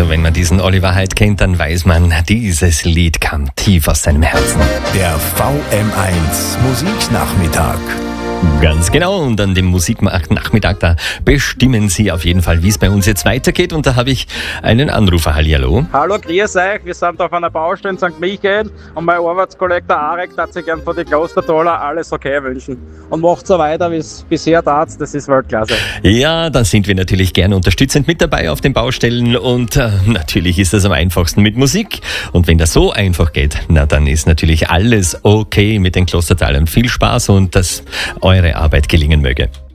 Also wenn man diesen Oliver Heydt kennt, dann weiß man, dieses Lied kam tief aus seinem Herzen. Der VM1 Musiknachmittag. Ganz genau, und an dem Musiknachmittag, da bestimmen Sie auf jeden Fall, wie es bei uns jetzt weitergeht. Und da habe ich einen Anrufer. Hallihallo. Hallo, grüß euch. Wir sind auf einer Baustelle in St. Michael und mein Arbeitskollege der Arek hat sich gern von den Klostertaler alles okay wünschen. Und macht so weiter, wie es bisher tat. Das ist Weltklasse. Ja, dann sind wir natürlich gerne unterstützend mit dabei auf den Baustellen und natürlich ist das am einfachsten mit Musik. Und wenn das so einfach geht, na dann ist natürlich alles okay mit den Klostertalern. Viel Spaß und dass eure Arbeit gelingen möge.